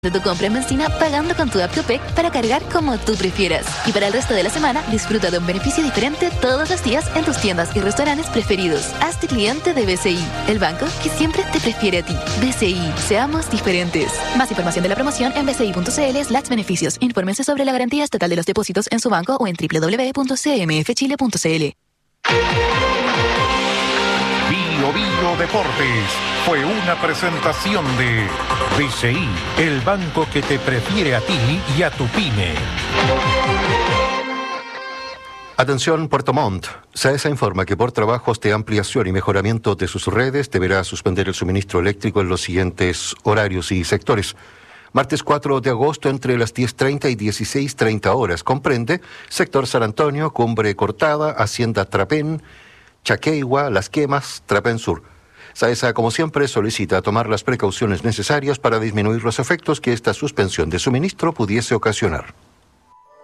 de tu compra en Benzina pagando con tu app Copec para cargar como tú prefieras. Y para el resto de la semana, disfruta de un beneficio diferente todos los días en tus tiendas y restaurantes preferidos. Hazte cliente de BCI, el banco que siempre te prefiere a ti. BCI, seamos diferentes. Más información de la promoción en bci.cl/beneficios. Infórmense sobre la garantía estatal de los depósitos en su banco o en www.cmfchile.cl. Bio Bio Deportes fue una presentación de BCI, el banco que te prefiere a ti y a tu pyme. Atención Puerto Montt. SAESA informa que por trabajos de ampliación y mejoramiento de sus redes deberá suspender el suministro eléctrico en los siguientes horarios y sectores. Martes 4 de agosto entre las 10:30 y 16:30 horas. Comprende sector San Antonio, Cumbre Cortada, Hacienda Trapén, Chaqueigua, Las Quemas, Trapén Sur. SAESA, como siempre, solicita tomar las precauciones necesarias para disminuir los efectos que esta suspensión de suministro pudiese ocasionar.